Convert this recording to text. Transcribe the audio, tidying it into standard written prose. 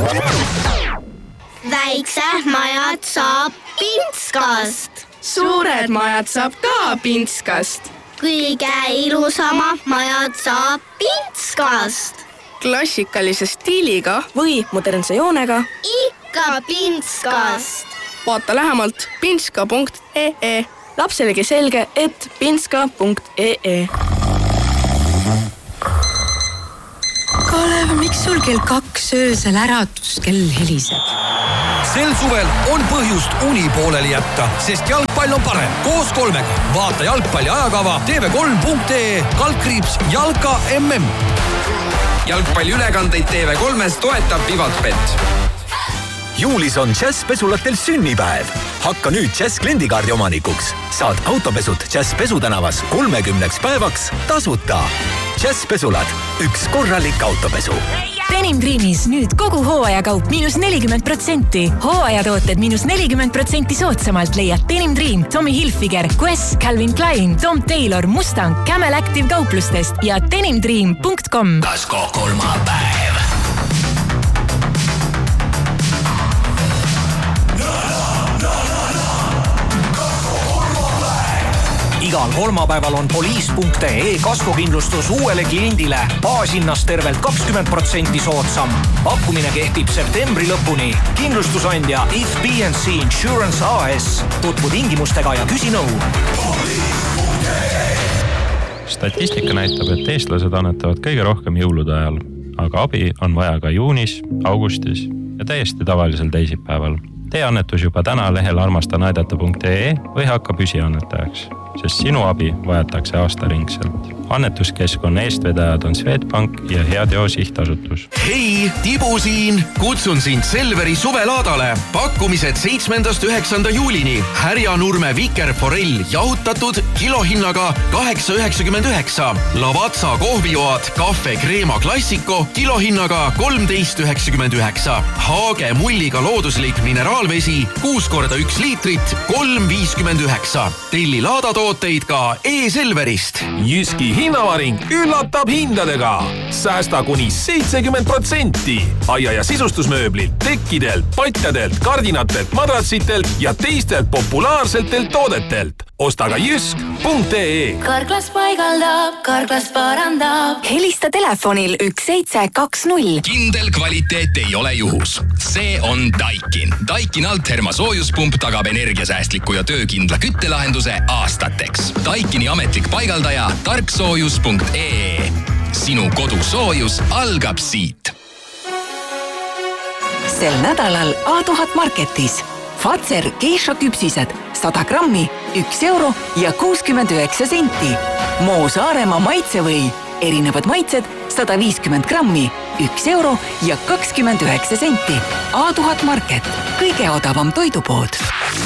Väiksed majad saab Pintskast. Suured majad saab ka Pintskast. Kõige ilusamad majad saab Pintskast. Klassikalise stiiliga või modernse joonega. Ikka Pintskast. Vaata lähemalt pintska.ee. Lapselegi selge, et pintska.ee. Kalev, miks sul kell 2 öösel äratuskell heliseb? Sel suvel on põhjust uni pooleli jätta, sest jalgpall on parem. Koos 3-ga. Vaata jalgpalli ajakava tv3.ee, jalka MM. Jalgpalli ülekandeid TV3-s toetab Vivatbet. Juulis on Jazz pesulatel sünnipäev. Hakka nüüd Jazz kliendikaardi omanikuks. Saad autopesud Jazz pesutänavas 30 päevaks tasuta. Jazz pesulad, üks korralik autopesu. Denim Dreamis nüüd kogu hooajakaup -40%. Hooajatooted -40% soodsamalt leiad Denim Dream, Tommy Hilfiger, Quest, Calvin Klein, Tom Taylor, Mustang, Camel Active kauplustest ja denimdream.com. Kasko kolmapäev. Igal kolmapäeval on poliis.ee kaskokindlustus uuele kliendile baashinnast tervelt 20% soodsam. Pakkumine kehtib septembri lõpuni. Kindlustusandja If B&C Insurance AS. Tutvu tingimustega ja küsi nõu. Statistika näitab, et eestlased annetavad kõige rohkem jõulude ajal, aga abi on vaja ka juunis, augustis ja täiesti tavalisel teisipäeval. Tee annetus juba täna lehel armastanaidata.ee või hakka püsiannetajaks, sest sinu abi vajatakse aastaringselt. Annetuskeskkonna eestvedajad on Swedbank ja Heateo sihtasutus. Hei, Tibu siin! Kutsun sind Selveri suvelaadale. Pakkumised 7.–9. juulini. Härjanurme vikerforell jahutatud kilohinnaga 8,99. Lavazza kohvioad Cafe Crema Classico kilohinnaga 13,99. Haage mulliga looduslik mineraalvesi 6x1 liitrit 3,59. Telli laadatooteid ka e-Selverist. Jyski hinnavaring üllatab hindadega. Säästa kuni 70%. Aia- ja sisustusmööblilt, tekkidelt, patjadelt, kardinatelt, madratsitelt ja teistelt populaarsetelt toodetelt. Osta ka jysk.ee. Karklas paigaldab, Karklas parandab. Helista telefonil 1720. Kindel kvaliteet ei ole juhus. See on Daikin. Daikin Altherma soojuspump tagab energiasäästliku ja töökindla küttelahenduse aastateks. Daikini ametlik paigaldaja tarksoojus.ee. Sinu kodusoojus algab siit. Sel nädalal A1000 Marketis. Fazer geisha küpsised 100 grammi, 1 euro ja 69 senti. Moo Saaremaa maitsevõi, erinevad maitsed 150 grammi, 1 euro ja 29 senti. A1000 Market, kõige odavam toidupood.